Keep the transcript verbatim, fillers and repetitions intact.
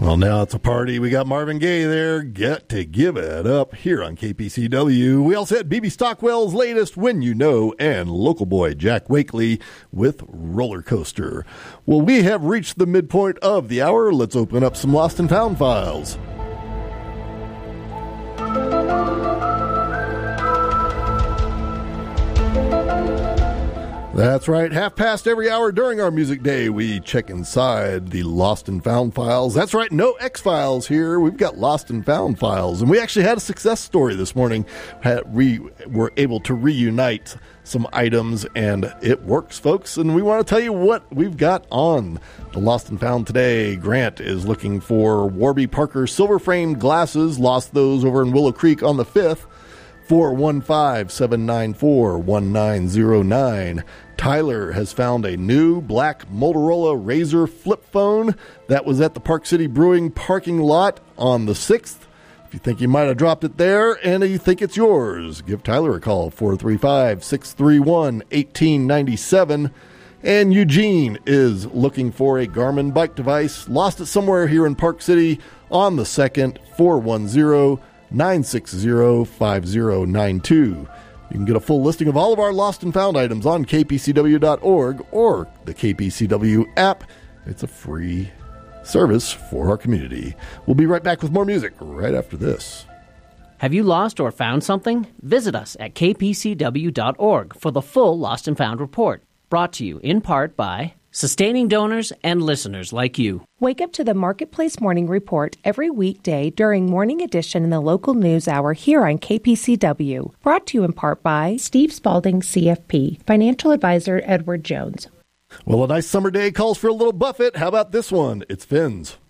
Well, now it's a party. We got Marvin Gaye there. Get to give it up here on K P C W. We also had B B Stockwell's latest When You Know and local boy Jack Wakely with Roller Coaster. Well, we have reached the midpoint of the hour. Let's open up some Lost and Found files. That's right. Half past every hour during our music day, we check inside the Lost and Found files. That's right. No X-Files here. We've got Lost and Found files. And we actually had a success story this morning. We were able to reunite some items, and it works, folks. And we want to tell you what we've got on the Lost and Found today. Grant is looking for Warby Parker silver-framed glasses. Lost those over in Willow Creek on the fifth. four one five, seven nine four, one nine zero nine. Tyler has found a new black Motorola Razr flip phone that was at the Park City Brewing parking lot on the sixth. If you think you might have dropped it there and you think it's yours, give Tyler a call, four three five, six three one, one eight nine seven. And Eugene is looking for a Garmin bike device, lost it somewhere here in Park City on the second, four one zero, nine six zero, five zero nine two. You can get a full listing of all of our lost and found items on K P C W dot org or the K P C W app. It's a free service for our community. We'll be right back with more music right after this. Have you lost or found something? Visit us at K P C W dot org for the full Lost and Found report. Brought to you in part by sustaining donors and listeners like you. Wake up to the Marketplace Morning Report every weekday during Morning Edition in the local news hour here on K P C W. Brought to you in part by Steve Spalding, C F P, Financial Advisor Edward Jones. Well, a nice summer day calls for a little Buffett. How about this one? It's Finn's.